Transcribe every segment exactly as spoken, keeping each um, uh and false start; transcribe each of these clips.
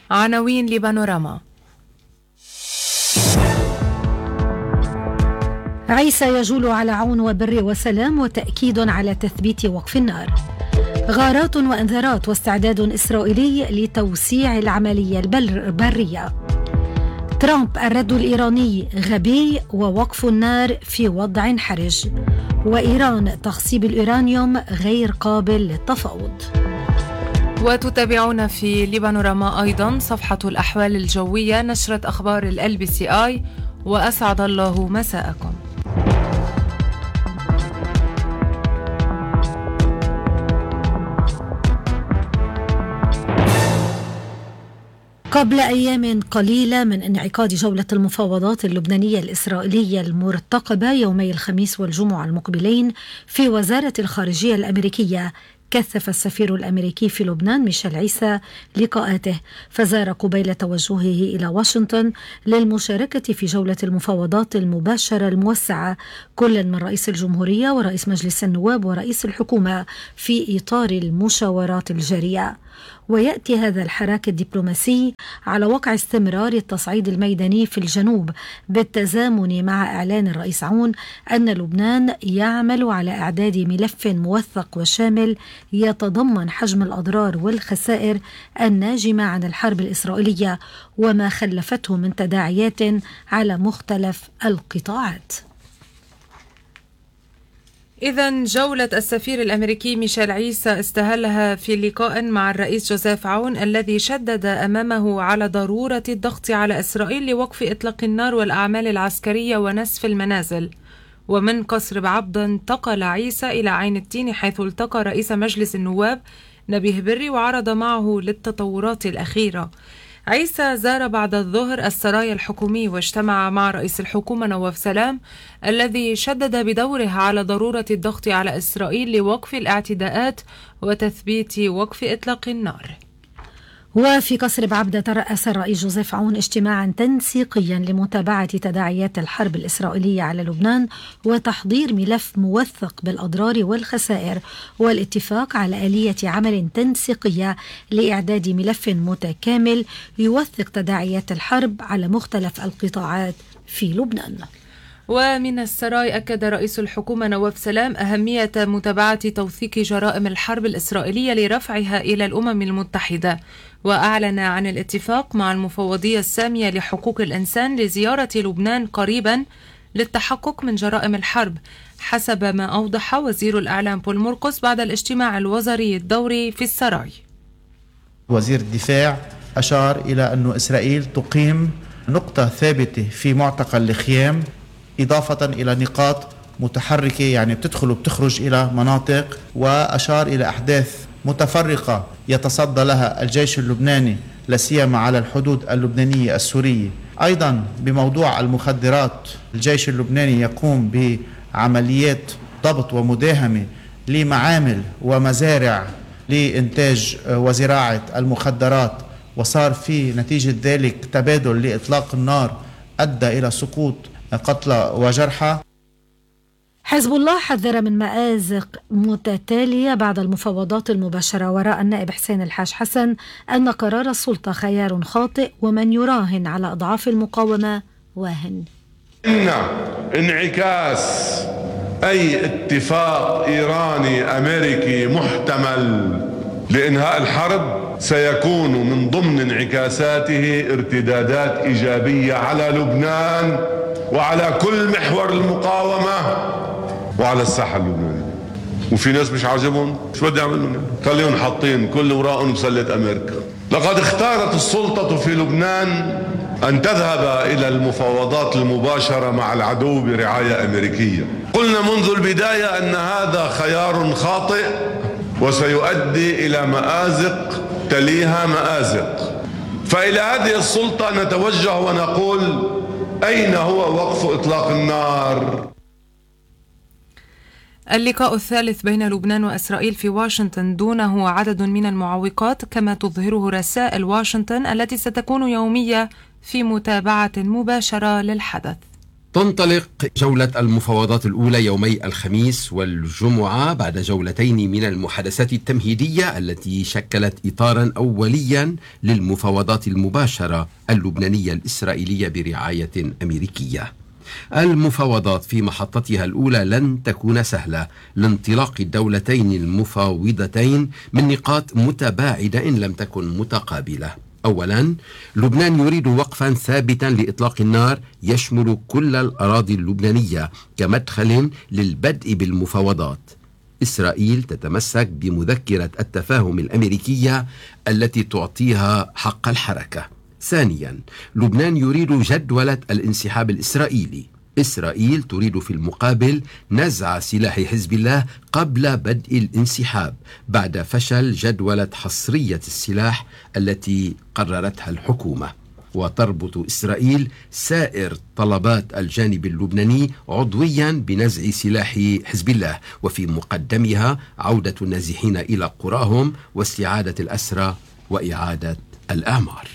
عناوين لبانوراما. عيسى يجول على عون وبر وسلام وتأكيد على تثبيت وقف النار. غارات وأنذارات واستعداد إسرائيلي لتوسيع العملية البرية. ترامب الرد الإيراني غبي ووقف النار في وضع حرج. وإيران تخصيب اليورانيوم غير قابل للتفاوض. وتتابعون في لبانوراما أيضا صفحة الأحوال الجوية، نشرة أخبار ال بي سي آي، وأسعد الله مساءكم. قبل أيام قليلة من انعقاد جولة المفاوضات اللبنانية الإسرائيلية المرتقبة يومي الخميس والجمعة المقبلين في وزارة الخارجية الأمريكية، كثف السفير الأمريكي في لبنان ميشيل عيسى لقاءاته، فزار قبيل توجهه إلى واشنطن للمشاركة في جولة المفاوضات المباشرة الموسعة كل من رئيس الجمهورية ورئيس مجلس النواب ورئيس الحكومة في إطار المشاورات الجارية. ويأتي هذا الحراك الدبلوماسي على وقع استمرار التصعيد الميداني في الجنوب، بالتزامن مع إعلان الرئيس عون أن لبنان يعمل على إعداد ملف موثق وشامل يتضمن حجم الأضرار والخسائر الناجمة عن الحرب الإسرائيلية وما خلفته من تداعيات على مختلف القطاعات. إذن جولة السفير الأمريكي ميشيل عيسى استهلها في لقاء مع الرئيس جوزيف عون الذي شدد أمامه على ضرورة الضغط على إسرائيل لوقف إطلاق النار والأعمال العسكرية ونسف المنازل. ومن قصر بعبد انتقل عيسى إلى عين التين، حيث التقى رئيس مجلس النواب نبيه بري وعرض معه للتطورات الأخيرة. عيسى زار بعد الظهر السرايا الحكومي واجتمع مع رئيس الحكومة نواف سلام الذي شدد بدوره على ضرورة الضغط على إسرائيل لوقف الاعتداءات وتثبيت وقف إطلاق النار. وفي قصر بعبدة ترأس الرئيس جوزيف عون اجتماعا تنسيقيا لمتابعة تداعيات الحرب الإسرائيلية على لبنان وتحضير ملف موثق بالأضرار والخسائر والاتفاق على آلية عمل تنسيقية لإعداد ملف متكامل يوثق تداعيات الحرب على مختلف القطاعات في لبنان. ومن السراي أكد رئيس الحكومة نواف سلام أهمية متابعة توثيق جرائم الحرب الإسرائيلية لرفعها إلى الأمم المتحدة، وأعلن عن الاتفاق مع المفوضية السامية لحقوق الإنسان لزيارة لبنان قريبا للتحقق من جرائم الحرب، حسب ما أوضح وزير الإعلام بول مرقس بعد الاجتماع الوزاري الدوري في السراي. وزير الدفاع أشار إلى أن إسرائيل تقيم نقطة ثابتة في معتقل الخيام، إضافة إلى نقاط متحركة يعني بتدخل وبتخرج إلى مناطق، وأشار إلى أحداث متفرقة يتصدى لها الجيش اللبناني لاسيما على الحدود اللبنانية السورية. أيضا بموضوع المخدرات، الجيش اللبناني يقوم بعمليات ضبط ومداهمة لمعامل ومزارع لإنتاج وزراعة المخدرات، وصار في نتيجة ذلك تبادل لإطلاق النار أدى إلى سقوط قتلى وجرحى. حزب الله حذر من مآزق متتالية بعد المفاوضات المباشرة، وراء النائب حسين الحاج حسن أن قرار السلطة خيار خاطئ ومن يراهن على أضعاف المقاومة واهن. إن انعكاس أي اتفاق إيراني أمريكي محتمل لإنهاء الحرب سيكون من ضمن انعكاساته ارتدادات إيجابية على لبنان وعلى كل محور المقاومة وعلى الساحة اللبنانية. وفي ناس مش عاجبهم، شو بدي أعمل؟ خليهم حاطين كل وراءهم بسلة أمريكا. لقد اختارت السلطة في لبنان أن تذهب إلى المفاوضات المباشرة مع العدو برعاية أمريكية. قلنا منذ البداية أن هذا خيار خاطئ وسيؤدي إلى مآزق تليها مآزق. فإلى هذه السلطة نتوجه ونقول: أين هو وقف إطلاق النار؟ اللقاء الثالث بين لبنان وإسرائيل في واشنطن دونه عدد من المعوقات، كما تظهره رسائل واشنطن التي ستكون يومية في متابعة مباشرة للحدث. تنطلق جولة المفاوضات الأولى يومي الخميس والجمعة بعد جولتين من المحادثات التمهيدية التي شكلت إطارا أوليا للمفاوضات المباشرة اللبنانية الإسرائيلية برعاية أمريكية. المفاوضات في محطتها الأولى لن تكون سهلة لانطلاق الدولتين المفاوضتين من نقاط متباعدة إن لم تكن متقابلة. أولا، لبنان يريد وقفا ثابتا لإطلاق النار يشمل كل الأراضي اللبنانية كمدخل للبدء بالمفاوضات. إسرائيل تتمسك بمذكرة التفاهم الأمريكية التي تعطيها حق الحركة. ثانيا، لبنان يريد جدولة الانسحاب الإسرائيلي. إسرائيل تريد في المقابل نزع سلاح حزب الله قبل بدء الانسحاب بعد فشل جدولة حصرية السلاح التي قررتها الحكومة. وتربط إسرائيل سائر طلبات الجانب اللبناني عضويا بنزع سلاح حزب الله، وفي مقدمها عودة النازحين إلى قراهم واستعادة الأسرى وإعادة الأعمار.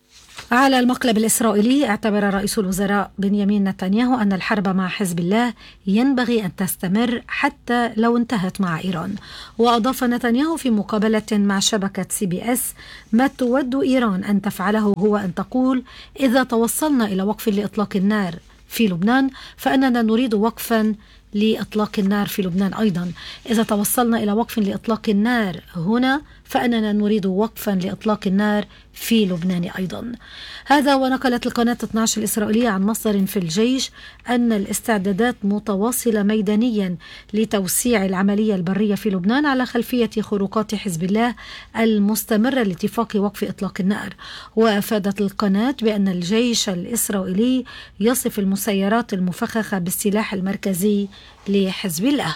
على المقلب الإسرائيلي، اعتبر رئيس الوزراء بنيامين نتنياهو أن الحرب مع حزب الله ينبغي أن تستمر حتى لو انتهت مع إيران. وأضاف نتنياهو في مقابلة مع شبكة سي بي اس: ما تود إيران أن تفعله هو أن تقول إذا توصلنا إلى وقف لإطلاق النار في لبنان فإننا نريد وقفا لإطلاق النار في لبنان أيضا. إذا توصلنا إلى وقف لإطلاق النار هنا فإننا نريد وقفا لإطلاق النار في لبنان أيضا. هذا ونقلت القناة اثني عشر الإسرائيلية عن مصدر في الجيش أن الاستعدادات متواصلة ميدانيا لتوسيع العملية البرية في لبنان على خلفية خروقات حزب الله المستمرة لاتفاق وقف إطلاق النار. وأفادت القناة بأن الجيش الإسرائيلي يصف المسيرات المفخخة بالسلاح المركزي لحزب الله.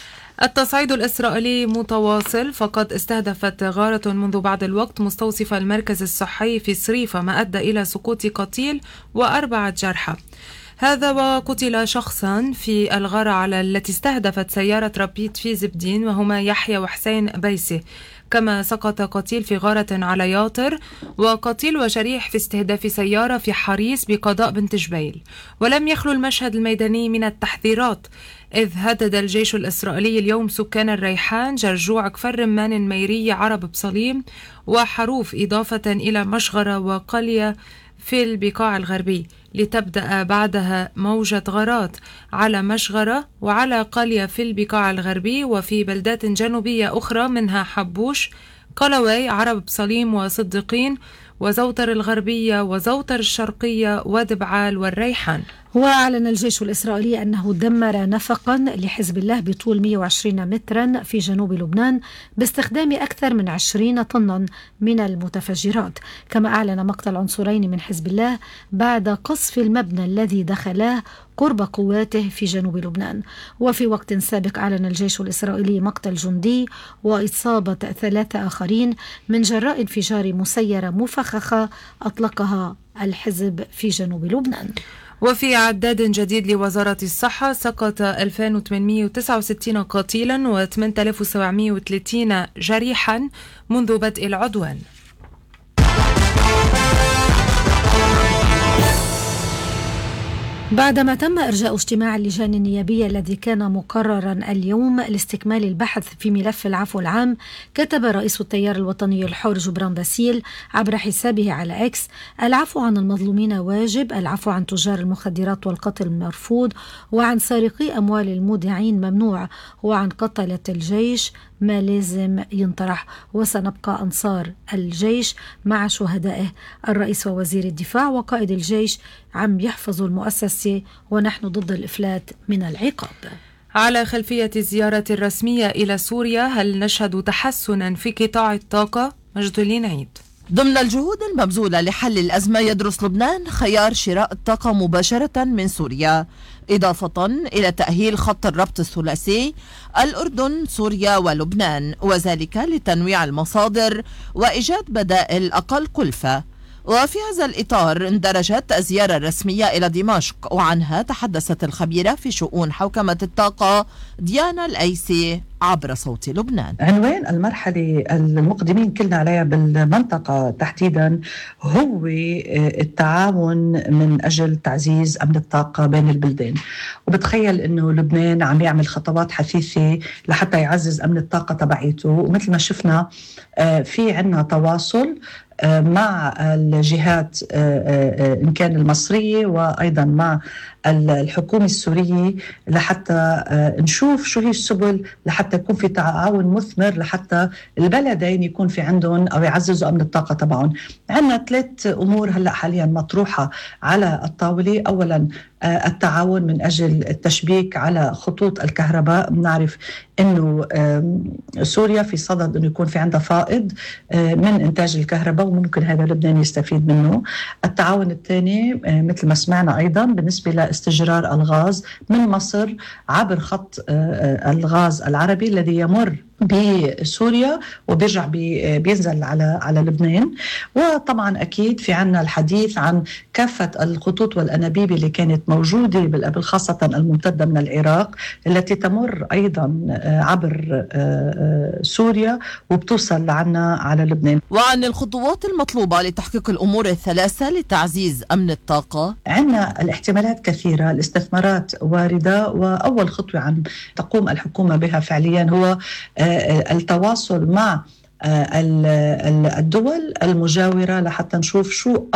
التصعيد الإسرائيلي متواصل، فقد استهدفت غارة منذ بعض الوقت مستوصف المركز الصحي في صريفة، ما أدى إلى سقوط قتيل وأربعة جرحى. هذا وقتل شخصا في الغارة على التي استهدفت سيارة رابيد في زبدين وهما يحيى وحسين بيسي. كما سقط قتيل في غارة على ياطر، وقتيل وجريح في استهداف سيارة في حريص بقضاء بنت جبيل. ولم يخلو المشهد الميداني من التحذيرات، إذ هدد الجيش الإسرائيلي اليوم سكان الريحان، جرجوع، كفر رمان، ميرية، عرب بصليم وحروف، إضافة إلى مشغرة وقلية في البقاع الغربي، لتبدأ بعدها موجة غارات على مشغرة وعلى قلية في البقاع الغربي وفي بلدات جنوبية أخرى منها حبوش، قلوي، عرب بصليم وصديقين وزوتر الغربية وزوتر الشرقية ودبعال والريحان. وأعلن الجيش الإسرائيلي أنه دمر نفقا لحزب الله بطول مئة وعشرين مترا في جنوب لبنان باستخدام أكثر من عشرين طنا من المتفجرات. كما أعلن مقتل عنصرين من حزب الله بعد قصف المبنى الذي دخلاه قرب قواته في جنوب لبنان. وفي وقت سابق أعلن الجيش الإسرائيلي مقتل جندي وإصابة ثلاثة آخرين من جراء انفجار مسيرة مفخخة أطلقها الحزب في جنوب لبنان. وفي عداد جديد لوزارة الصحة، سقط ألفين وثمانمئة وتسعة وستين قتيلا و ثمانية آلاف وسبعمئة وثلاثين جريحا منذ بدء العدوان. بعدما تم إرجاء اجتماع اللجان النيابية الذي كان مقررا اليوم لاستكمال البحث في ملف العفو العام، كتب رئيس التيار الوطني الحر جبران باسيل عبر حسابه على إكس: العفو عن المظلومين واجب، العفو عن تجار المخدرات والقتل مرفوض، وعن سارقي أموال المودعين ممنوع، وعن قتلة الجيش ما لازم ينطرح، وسنبقى أنصار الجيش مع شهدائه. الرئيس ووزير الدفاع وقائد الجيش عم يحفظوا المؤسسة ونحن ضد الإفلات من العقاب. على خلفية الزيارة الرسمية إلى سوريا، هل نشهد تحسنا في قطاع الطاقة؟ مجد العيد. ضمن الجهود المبذولة لحل الأزمة، يدرس لبنان خيار شراء الطاقة مباشرة من سوريا، إضافة إلى تأهيل خط الربط الثلاثي الأردن سوريا ولبنان، وذلك لتنويع المصادر وإيجاد بدائل أقل كلفة. وفي هذا الإطار اندرجت الزيارة الرسمية إلى دمشق، وعنها تحدثت الخبيرة في شؤون حوكمة الطاقة ديانا الأيسي عبر صوت لبنان. عنوان المرحلة المقدمين كلنا عليها بالمنطقة تحديدا هو التعاون من أجل تعزيز أمن الطاقة بين البلدين، وبتخيل أنه لبنان عم يعمل خطوات حثيثة لحتى يعزز أمن الطاقة تبعيته. ومثل ما شفنا في عنا تواصل مع الجهات إن كان المصرية وأيضا مع الحكومة السورية لحتى نشوف شو هي السبل لحتى يكون في تعاون مثمر لحتى البلدين يكون في عندهم أو يعززوا أمن الطاقة تبعهم. عندنا ثلاث أمور هلأ حاليا مطروحة على الطاولة. أولا التعاون من أجل التشبيك على خطوط الكهرباء. بنعرف أنه سوريا في صدد أنه يكون في عندها فائض من إنتاج الكهرباء وممكن هذا لبنان يستفيد منه. التعاون الثاني مثل ما سمعنا أيضا بالنسبة لاستجرار الغاز من مصر عبر خط الغاز العربي الذي يمر بسوريا وبيرجع بي بينزل على على لبنان. وطبعا اكيد في عنا الحديث عن كافه الخطوط والانابيب اللي كانت موجوده بالقبل، خاصه الممتده من العراق التي تمر ايضا عبر سوريا وبتوصل لعنا على لبنان. وعن الخطوات المطلوبه لتحقيق الامور الثلاثه لتعزيز امن الطاقه، عنا الاحتمالات كثيره، الاستثمارات وارده، واول خطوه عم تقوم الحكومه بها فعليا هو التواصل مع الدول المجاورة لحتى نشوف شو